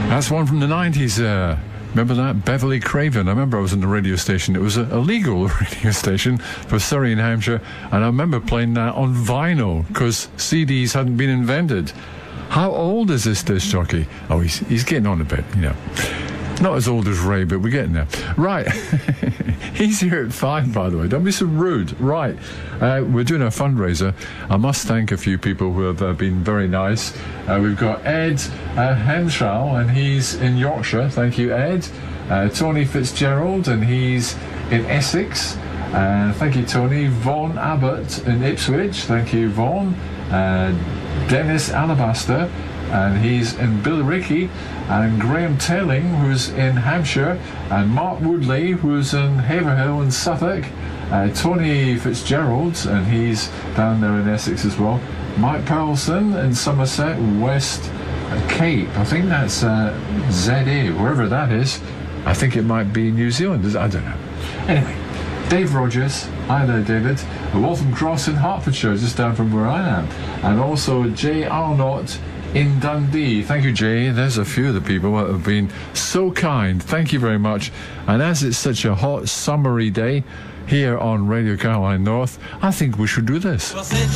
That's one from the 90s. Remember that? Beverly Craven. I remember I was on the radio station. It was a legal radio station for Surrey and Hampshire, and I remember playing that on vinyl because CDs hadn't been invented. How old is this disc jockey? Oh, he's getting on a bit, you know. Not as old as Ray, but we're getting there. Right. He's here at 5, by the way. Don't be so rude. Right. We're doing a fundraiser. I must thank a few people who have been very nice. We've got Ed Henshaw, and he's in Yorkshire. Thank you, Ed. Tony Fitzgerald, and he's in Essex. Thank you, Tony. Vaughan Abbott in Ipswich. Thank you, Vaughan. Dennis Alabaster, and he's in Billericay, and Graham Telling, who's in Hampshire, and Mark Woodley, who's in Haverhill in Suffolk, Tony Fitzgerald, and he's down there in Essex as well, Mike Perlson in Somerset, West Cape, I think that's ZA, wherever that is. I think it might be New Zealand, I don't know. Anyway, Dave Rogers, hi there David, Waltham Cross in Hertfordshire, just down from where I am, and also Jay Arnott in Dundee. Thank you, Jay. There's a few of the people that have been so kind. Thank you very much. And as it's such a hot, summery day here on Radio Caroline North, I think we should do this. Well, since